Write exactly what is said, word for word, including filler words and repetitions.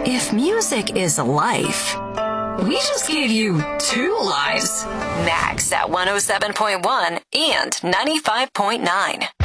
If music is life, we just gave you two lives. Max at one oh seven point one and ninety-five point nine.